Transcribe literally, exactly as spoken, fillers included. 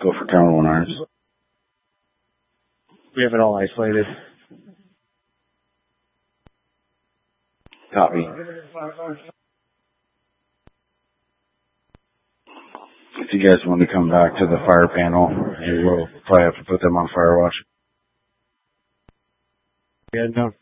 go for counter one irons. We have it all isolated. Copy. If you guys want to come back to the fire panel, you will probably have to put them on fire watch. Yeah, no.